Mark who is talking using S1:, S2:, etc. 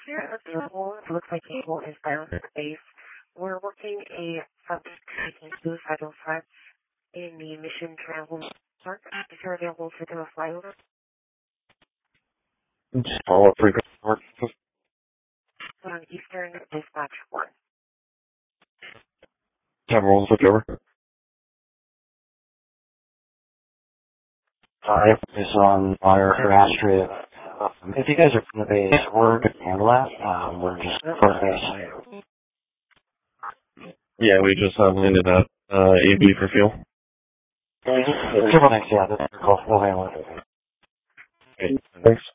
S1: you're available, it looks like Able is bound to base. We're working a subject taking suicidal threats in the Mission Travel Park. If you're available to do a flyover.
S2: Just follow up frequency.
S1: On Eastern Dispatch 1.
S2: Have rolls look over.
S3: 5 is on fire or Astrid. If you guys are from the base, we're going to handle that. We're just for the base.
S2: Yeah, we just landed at AB for fuel.
S3: Triple next, yeah, we'll handle it.
S2: Okay, thanks.